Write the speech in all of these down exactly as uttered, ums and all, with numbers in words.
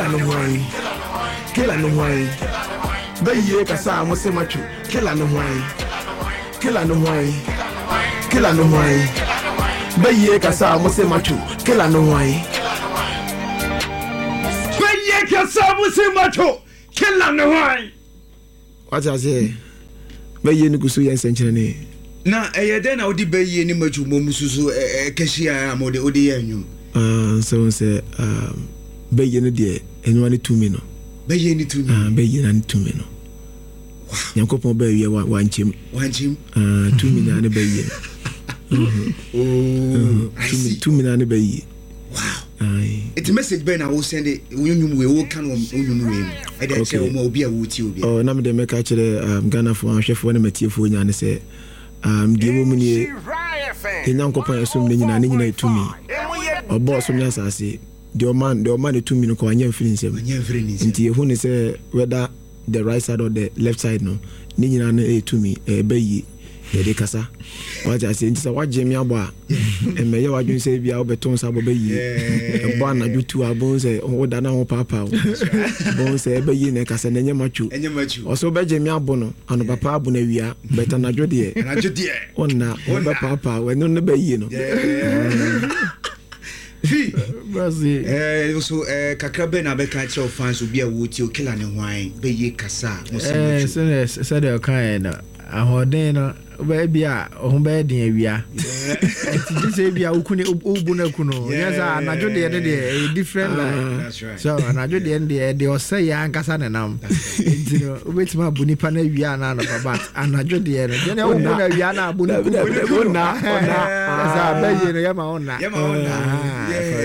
no why, killer no why. Baye kasa mo se macho, killer no why, killer no why, killer no why. Baye kasa mo se macho, killer no why. Baye kasa mo se macho, killer no why. What I say? Baye ni kusu yen senchene. Na eye den na odi baye ni macho mo mususu e kehia amode odi yanyu. Ah so say um baye ni de enwa ni tumi no. Baye ni tumi. Ah baye na ni tumi no. Wow. Yankopon baye wa wanchim. Wanchim. Ah tumi na ni baye. Mhm. Oh. Tumi tumi na ni baye. Wow. Aye. It's message ben I will send it unyum we wo kan unyum we. E dey say o ma obi a wo ti obi. Oh na me dey make actually um Ghana for ahwefo na matiefo nya ne say um die wo mu ni Yankopon asum ne nyina ne nyina etumi. Obo so nya asase. The man the man etumi no ko anya mfiri nsem. Anya mfiri nsem. Nti ehu ne say whether the right side or the left side no ne nyina na etumi e bayi e de kasa. What I say nti say waje mi abo a e me ye wadun say bia obeton sa abo bayi. E bo na jutu abon say o da na ho papa. Bon say e bayi ne kasa na nya machu. Enya machu. O so beje mi abo no ano papa abo na wia beta na jode e. Na jode e. Onna o be papa we no ne bayi no. Fi Brazil eh so eh kakra be na be ka tell fans obi a wo ti o killer ne hwan be ye kasa mo se eh so so de kan na ahoden no be bia o be den awia ti ji se bia ukuni ubu na kuno yes anajo de de different that's right so anajo de de de o say ya nkasa ne nam nti no obetima abuni pa na awia na no but anajo de no de na ubu na awia na abuni ku na ona za be ye no ya ma ona ya ma ona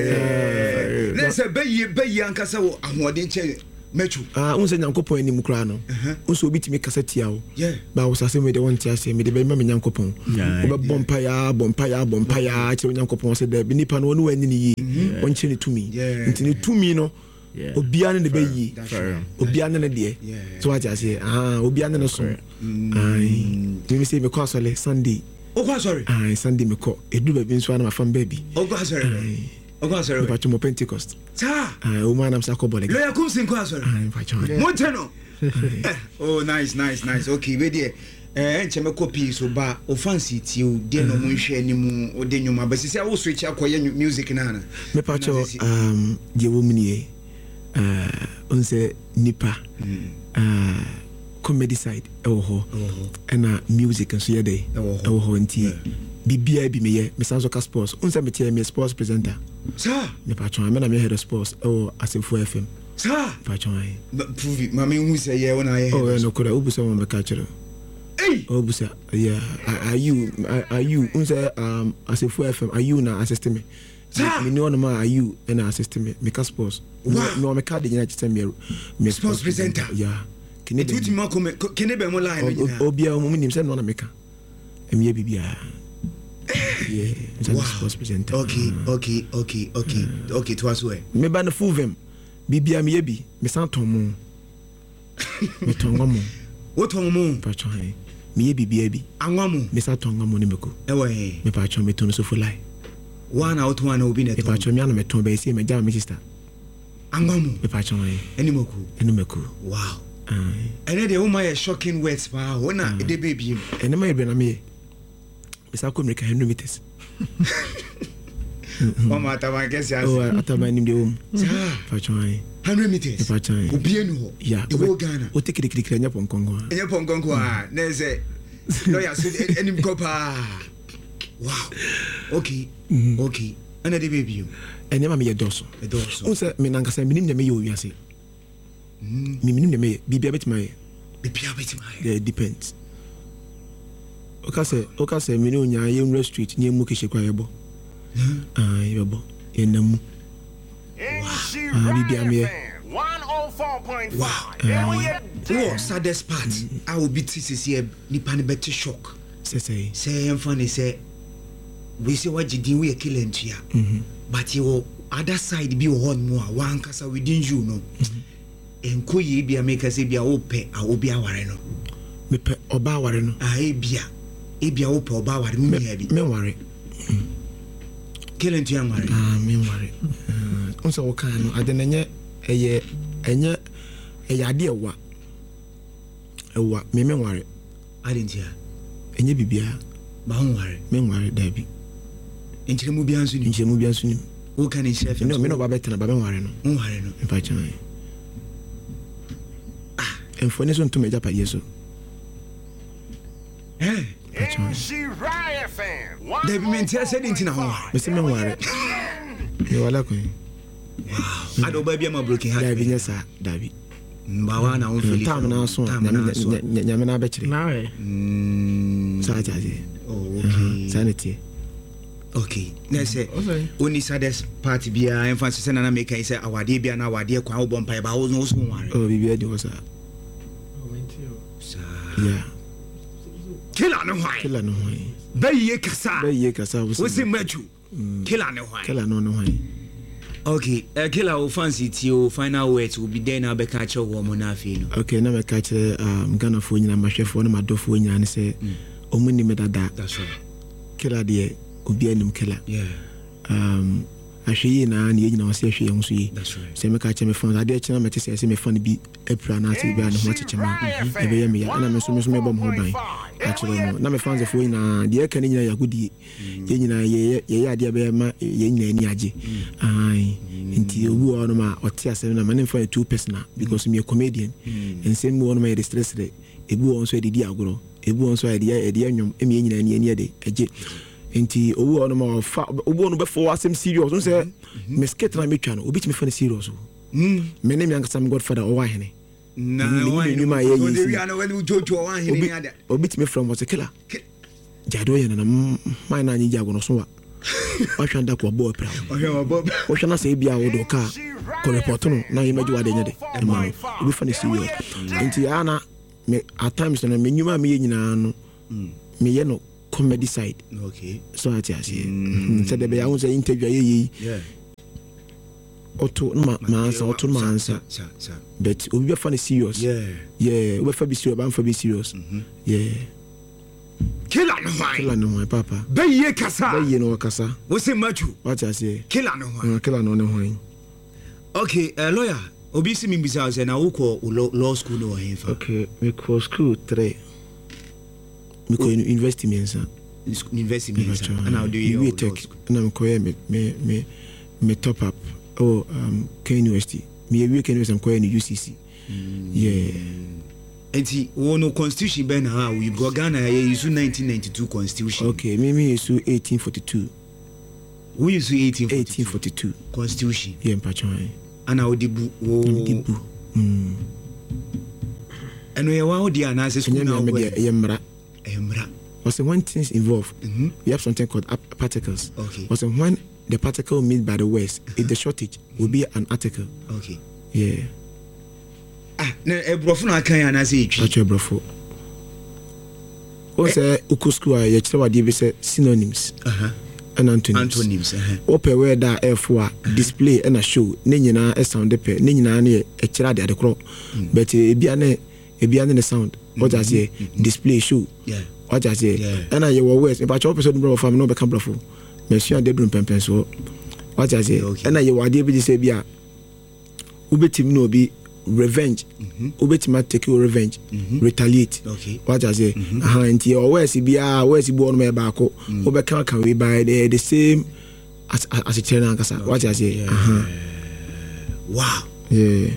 let's say be ye be ye nkasa wo ahoden che mechu ah unse Yankopon ni mukra no unse obi timi kasa tia wo ba wo sase me de won tia se me de be ma Yankopon wo be bompa ya bompa ya bompa ya che Yankopon se de bi nipa no wonu ani ni yi won che ni tumi nti ni tumi no obia ne be yi obia ne ne de so what I say ah obia ne no so ai me say me kwa sole Sunday o kwa sorry ai Sunday me ko edu ba bi nso na ma fam baby o kwa sorry o sorry but mo Pentecost ta ah o man am sakobole lo ya kum sin kwa sorry ah facho monteno oh nice nice nice okay we there eh enche me copy so ba o fancy ti o de no mo hwe ani mu o de nyuma ba sisi a wo switch akoye music na na me facho um je wo mnie ah onse nipa ah comedy side ewo ho na music nso ye dey ewo ho nti bibia bi meye me sanso ka sports unsa me tie me sports presenter sa me patron me na me head of sports oh Asefo F M sa patron ai prove ma me hu say ye wona ye oh no kura obusa mo me ka kire eh obusa yeah are you are you unsa um Asefo F M are you na assist me me no no ma are you na assist me me ka sports no me ka de nyina chite me me sports presenter yeah kene be tuti ma ko kene be mo line obia mo nim se no na me ka emiye bibia yeah wow. Sports presenter okay okay okay okay okay to us way me ba na fuvem bibia me yebi me santon mo me tongo mo wo tongo mo patron me yebi bibia bi anwa mo me santon mo ni meko ewe me patron me ton so for lie one out one obi na me patron me ana me ton be see me jam me sister anwa mo me patron eni meko eni meko wow ene de wo my shocking words pa wona e de baby ene ma ebe na me isa ko America one hundred meters mama atama kesi ase oh atama nim de wo patron one hundred meters patron obi enu ho the whole Ghana o take kiri kiri nya ponkongo nya ponkongo ah na ze lawyer so enim ko pa wow okay okay ana de baby ene ma me ye doso e doso o se me nankasa me nim na me ye owiase me nim na me bibia betima ye bibia betima ye depends okase okase me no nya ye Unre Street ni emu keshe kwa yebo ah yebo enamu ah bibia me one oh four point five wow saddest part I will be tcc ni pani better shock say say say em funny say we say what jidin we kill ntua but you other side be one more one kasa within you no enko ye bia make say bia ope a obi aware no me pe oba aware no ah e bia e bia ope oba aware no me bi me ware kill ntua aware ah me ware on say o kan no ade na nye ɛyɛ ɛnyɛ ɛyɛ ade ɛwa ɛwa me me nware adentia ɛnyɛ bibia ba ho nware me nware dabi enkyeremu bia nso ni enkyeremu bia nso ni wo kan chef no me no ba betena ba me nware no nware no mpa chan ah enfone so ntoma ja pade so eh David mentia said intina ho me se me nware me wala ko wow ado ba bia ma broken heart dabi nya sa dabi mbawa na on feel tam na so nyame na be kire na we mm sa jaje oh okay sanity okay na say oni saddest part bia emphasis na na make I say awade bia na awade kwa wo bompa ba wo so nware oh bibia di wasa yeah kila no hwan kila no hwan bayiye kasa bayiye kasa wo se maju kila no hwan kila no no hwan okay uh, kila wo fancy ti o final words will be there na be catch wo mo na afi no okay na me catch um Ghana fo nyina mahwefo na madofo nyina ne se omuni me dada that's right kila de obi anim kila yeah um ahwe na na nyina wase ahwe yɛn so yi that's right se me catch me fan ade akina me te se se me fan bi epra na ase bi ana ho akechema e be ye me ya na me so me so me bom ho ban akire mo na me fan ze fo nyina de aka ni nyina yakudi ye nyina ye ye ade be ma ye nyina ani age ai nti obu ono ma ote ase na me fa two person because me a comedian and same one ma stress de ebu on so de di agoro ebu on so de de de anwom e me nyina ani ani ade age nti obu ono ma fa obu ono be for asem serious on say me skate na me twa no obi ti me fa serious mm me ne me anka sam godfather o wa hene na wa ni ma ye yi wi ana we jojo wa hene ni ada obi ti me from was killer jado ye na ma na nyi jago no so wa wa hwa nda ko bo pra o hwa bo o hwa na say bia wo do ka ko report no na ye meji wa de nyade e ma obi fa serious nti ana me at times na me nyuma me ye nyina no me ye no comedy side okay so ati asi said the be I want to interview ye yeah auto ma mansa auto mansa but obi be funny serious yeah yeah we fa be serious ba fa be serious yeah kila no hwan kila no hwan papa bayiye kasa bayiye no kasa wo se maju what I say kila no hwan kila no no hwan okay uh, lawyer obi si mi bisa say na wo ko law school no hwan fa okay we ko school three me ko university mensa university mensa and how do you we take na me ko me me me top up oh um K University me we K University am ko in U C C yeah enti wo no constitution ben ha we go Ghana ye use nineteen ninety-two constitution okay me me use eighteen forty-two we use eighteen forty-two constitution yeah mpachon ana odibu wo odibu mm eno ye wa odi ana se school na wo ye mra emra was when things involved mm-hmm. we have something called particles okay was when the particle made by the words uh-huh. if the shortage will be an article okay yeah ah na ebrofo na kan ana se etwi acho ebrofo o say uku school ya kire wade be say synonyms uh-huh and antonyms antonyms uh-huh open word that f for display and a show ne nyina e sound pe ne nyina na e kire ade ade kro but e bia na e bia na sound what I say display show yeah what I say and I your words if I chop person bro from no be can brofo me sua de drum pempen so what I say and I your wade be say bia ubetim no be revenge ubetima take your revenge retaliate okay what I say aha nti your words bia words bo no me ba ko obeka kan we by the the same as as a trainer ankasa what I say aha wow yeah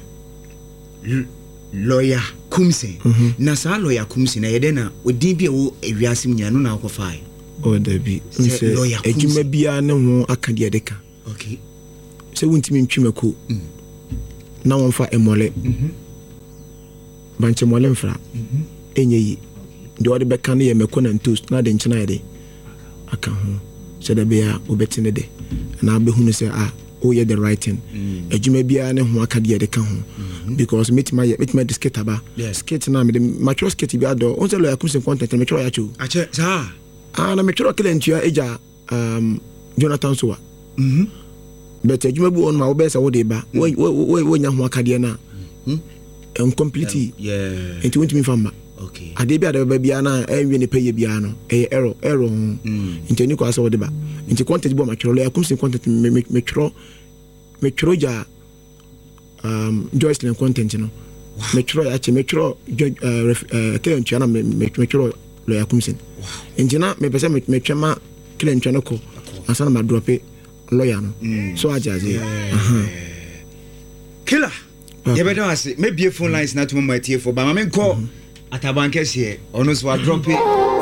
lawyer Kumsen na sa lawyer Kumsen na yede na odin bia wo ewiasim nya no na akofai o da bi nse ejuma bia ne ho aka de de ka okay se wuntimi ntwimako na won fa emole mhm banche mole mfra mhm enye yi de ode beka na ye meko na toast na de nchina yede aka ho se da bia obetine de na abehunu se ah oh yeah the writing ejuma bia ne ho aka de de ka ho because metima metima disketa ba skate na me de mature skate bia do on se lo yakum se content me tro ya chu ache sa ah na me tro kelentua eja um Jonathan Sowa mhm but ejuma bu on ma wo be se wo de ba wo wo nya ho aka de na mhm incomplete yeah enti won't me famba okay ade bia de ba bia na enwe ne peye bia no e error error enti ni ko asa wo de ba enti content bo ma tro lo yakum se content me me tro me tro ja um Joycelyn content no metro ache metro eh kile ntwa na metro lawyer kumsin enjina me pese metwema kile ntwa no ko asana ma drop lawyer no so ajaje aha killer ye better ase maybe phone lines na to my T F but ma me call atabankese ono so drop